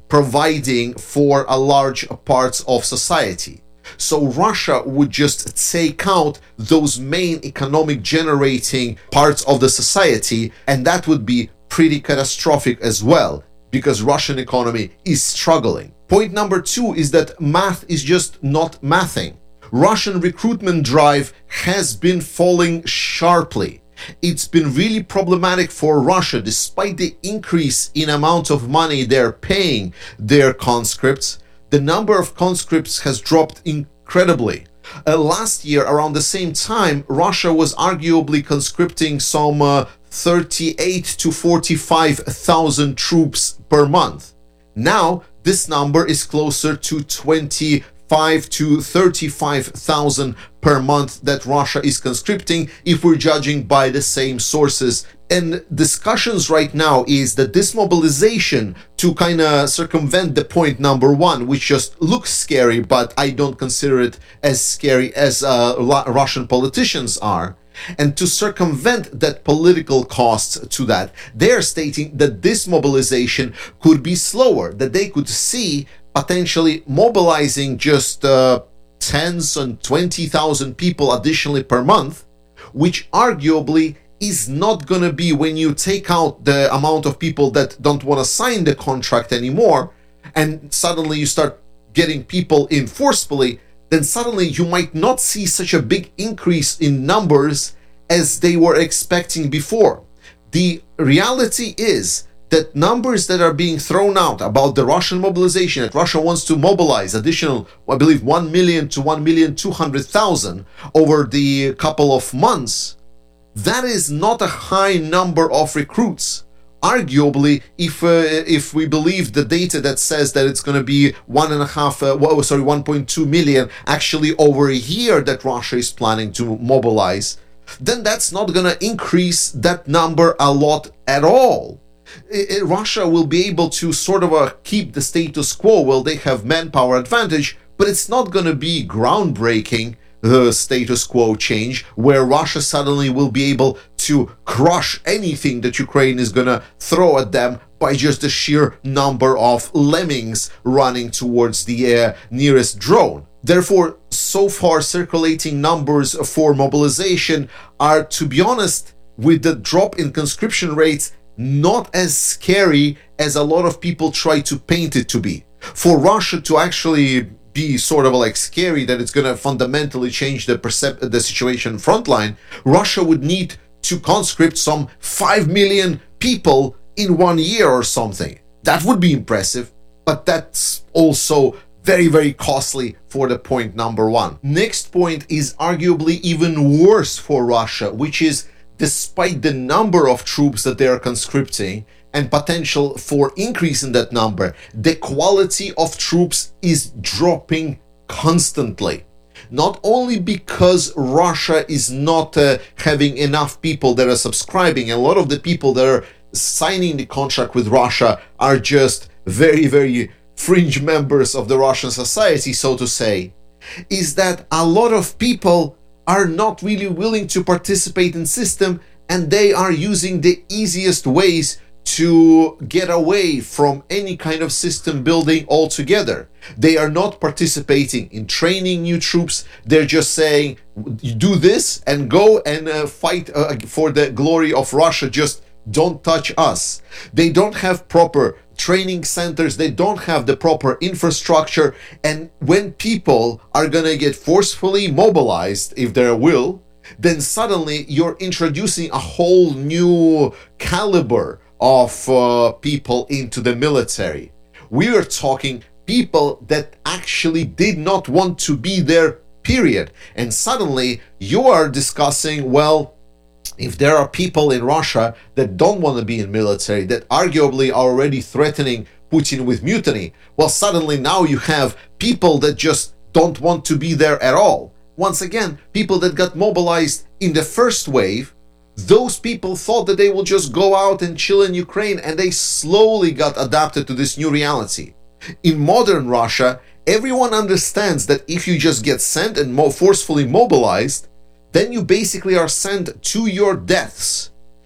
providing for a large parts of society. So Russia would just take out those main economic generating parts of the society, and that would be pretty catastrophic as well, because Russian economy is struggling. Point number 2 is that math is just not mathing. Russian recruitment drive has been falling sharply. It's been really problematic for Russia, despite the increase in amount of money they're paying their conscripts. The number of conscripts has dropped incredibly. Last year, around the same time, Russia was arguably conscripting some 38 to 45,000 troops per month. Now, this number is closer to 25 to 35,000 per month that Russia is conscripting, if we're judging by the same sources. And discussions right now is that this mobilization to kind of circumvent the point number 1, which just looks scary, but I don't consider it as scary as Russian politicians are. And to circumvent that political cost to that, they're stating that this mobilization could be slower, that they could see potentially mobilizing just tens and 20,000 people additionally per month, which arguably is not going to be, when you take out the amount of people that don't want to sign the contract anymore, and suddenly you start getting people in forcefully, then suddenly you might not see such a big increase in numbers as they were expecting before. The reality is that numbers that are being thrown out about the Russian mobilization, that Russia wants to mobilize additional, I believe, 1 million to 1,200,000 over the couple of months, that is not a high number of recruits. Arguably, if we believe the data that says that it's going to be 1.2 million actually over a year that Russia is planning to mobilize, then that's not going to increase that number a lot at all. Russia will be able to sort of keep the status quo. Well, they have manpower advantage, but it's not going to be groundbreaking status quo change where Russia suddenly will be able to crush anything that Ukraine is going to throw at them by just the sheer number of lemmings running towards the nearest drone. Therefore, so far circulating numbers for mobilization are, to be honest, with the drop in conscription rates, not as scary as a lot of people try to paint it to be. For Russia to actually be sort of like scary that it's going to fundamentally change the situation frontline, Russia would need to conscript some 5 million people in 1 year or something. That would be impressive, but that's also very, very costly for the point number 1. Next point is arguably even worse for Russia, which is, despite the number of troops that they are conscripting and potential for increase in that number, the quality of troops is dropping constantly. Not only because Russia is not having enough people that are subscribing, a lot of the people that are signing the contract with Russia are just very, very fringe members of the Russian society, so to say, is that a lot of people are not really willing to participate in system, and they are using the easiest ways to get away from any kind of system building altogether. They are not participating in training new troops. They're just saying, do this and go and fight for the glory of Russia. Just don't touch us. They don't have proper training centers. They don't have the proper infrastructure. And when people are gonna get forcefully mobilized, if there will, then suddenly you're introducing a whole new caliber of people into the military. We are talking people that actually did not want to be there, period. And suddenly you are discussing, well, if there are people in Russia that don't want to be in military, that arguably are already threatening Putin with mutiny, well, suddenly now you have people that just don't want to be there at all. Once again, people that got mobilized in the first wave, those people thought that they will just go out and chill in Ukraine, and they slowly got adapted to this new reality. In modern Russia, everyone understands that if you just get sent and more forcefully mobilized, then you basically are sent to your deaths.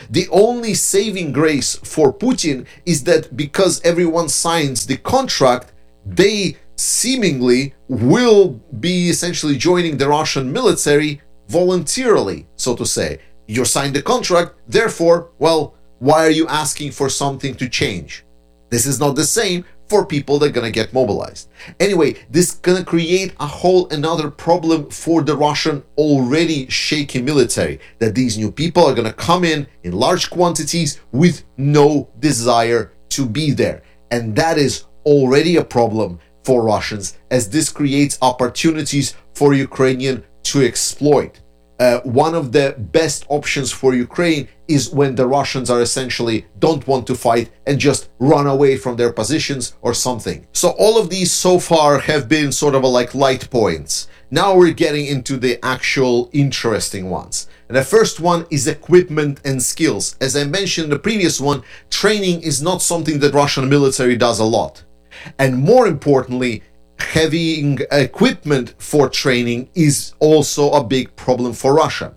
The only saving grace for Putin is that because everyone signs the contract, they seemingly will be essentially joining the Russian military voluntarily, so to say. You signed the contract, therefore, well, why are you asking for something to change? This is not the same for people that are gonna get mobilized. Anyway, this gonna create a whole another problem for the Russian already shaky military, that these new people are gonna come in large quantities with no desire to be there. And that is already a problem for Russians, as this creates opportunities for Ukrainian to exploit. One of the best options for Ukraine is when the Russians are essentially don't want to fight and just run away from their positions or something. So all of these so far have been sort of like light points. Now we're getting into the actual interesting ones. And the first one is equipment and skills. As I mentioned in the previous one, training is not something that Russian military does a lot. And more importantly, having equipment for training is also a big problem for Russia.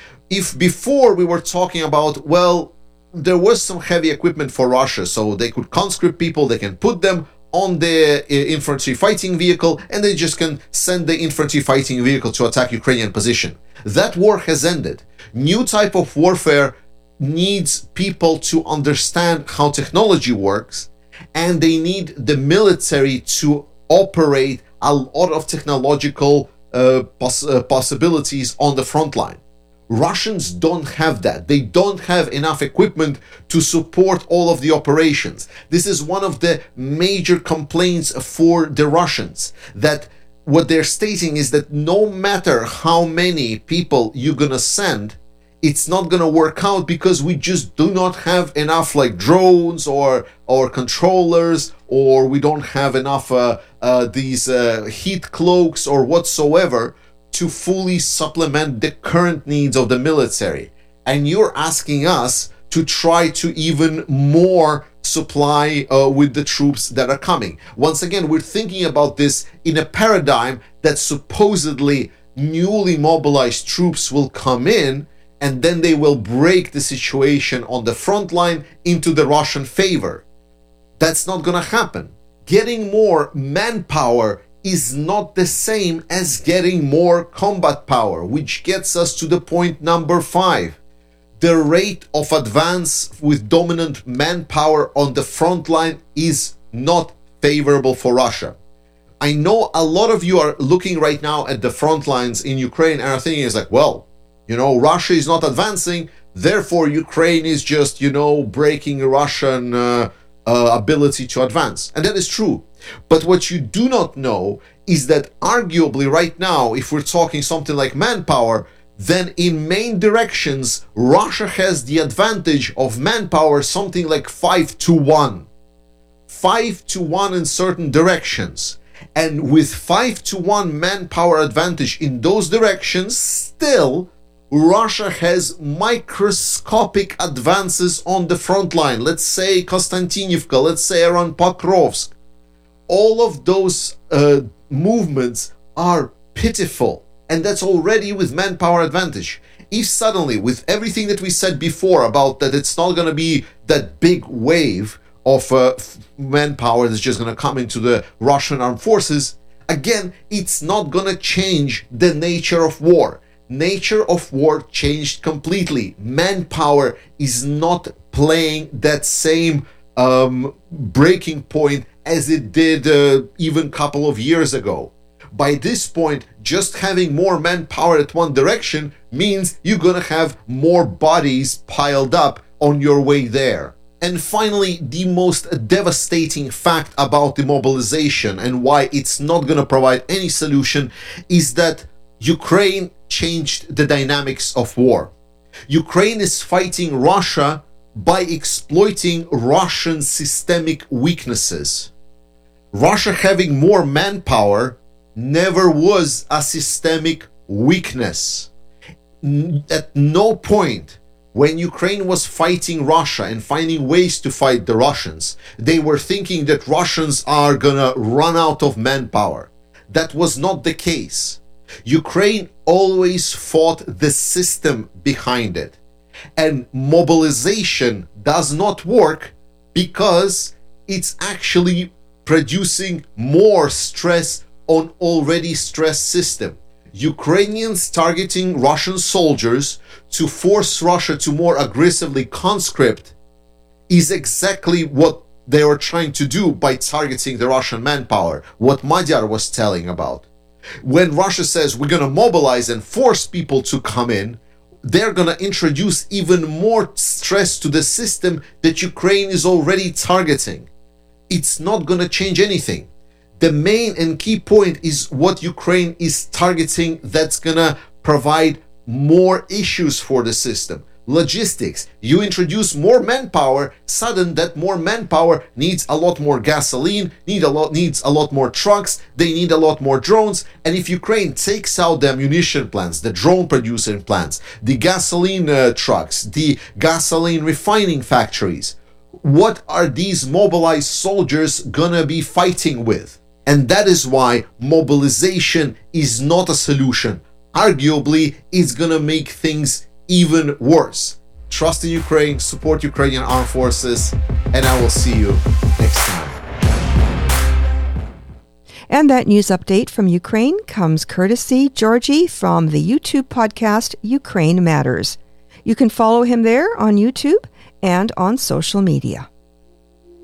If before we were talking about, well, there was some heavy equipment for Russia, so they could conscript people, they can put them on the infantry fighting vehicle, and they just can send the infantry fighting vehicle to attack Ukrainian position. That war has ended. New type of warfare needs people to understand how technology works, and they need the military to operate a lot of technological possibilities on the front line. Russians don't have that. They don't have enough equipment to support all of the operations. This is one of the major complaints for the Russians, that what they're stating is that no matter how many people you're gonna send, it's not gonna work out because we just do not have enough like drones or controllers, or we don't have enough these heat cloaks or whatsoever to fully supplement the current needs of the military. And you're asking us to try to even more supply with the troops that are coming. Once again, we're thinking about this in a paradigm that supposedly newly mobilized troops will come in, and then they will break the situation on the front line into the Russian favor. That's not gonna happen. Getting more manpower is not the same as getting more combat power, which gets us to the point number 5. The rate of advance with dominant manpower on the front line is not favorable for Russia. I know a lot of you are looking right now at the front lines in Ukraine and are thinking, it's like, well, you know, Russia is not advancing, therefore Ukraine is just, you know, breaking Russian ability to advance. And that is true. But what you do not know is that arguably right now, if we're talking something like manpower, then in main directions, Russia has the advantage of manpower something like 5-1. 5-1 in certain directions. And with 5-1 manpower advantage in those directions, still Russia has microscopic advances on the front line. Let's say Konstantinivka, let's say around Pokrovsk. All of those movements are pitiful, and that's already with manpower advantage. If suddenly, with everything that we said before about that it's not going to be that big wave of manpower that's just going to come into the Russian armed forces, again, it's not going to change the nature of war. Nature of war changed completely. Manpower is not playing that same breaking point as it did even a couple of years ago. By this point, just having more manpower at one direction means you're gonna have more bodies piled up on your way there. And finally, the most devastating fact about the mobilization and why it's not gonna provide any solution is that Ukraine changed the dynamics of war. Ukraine is fighting Russia by exploiting Russian systemic weaknesses. Russia having more manpower never was a systemic weakness. At no point when Ukraine was fighting Russia and finding ways to fight the Russians, they were thinking that Russians are gonna run out of manpower. That was not the case. Ukraine always fought the system behind it. And mobilization does not work because it's actually producing more stress on already stressed system. Ukrainians targeting Russian soldiers to force Russia to more aggressively conscript is exactly what they are trying to do by targeting the Russian manpower, what Madjar was telling about. When Russia says we're going to mobilize and force people to come in, they're going to introduce even more stress to the system that Ukraine is already targeting. It's not going to change anything. The main and key point is what Ukraine is targeting that's going to provide more issues for the system. Logistics. You introduce more manpower, sudden that more manpower needs a lot more gasoline, needs a lot more trucks, they need a lot more drones. And if Ukraine takes out the ammunition plants, the drone producing plants, the gasoline trucks, the gasoline refining factories, what are these mobilized soldiers gonna be fighting with? And that is why mobilization is not a solution. Arguably, it's gonna make things even worse. Trust in Ukraine, support Ukrainian armed forces, and I will see you next time. And that news update from Ukraine comes courtesy Georgie from the YouTube podcast Ukraine Matters. You can follow him there on YouTube and on social media.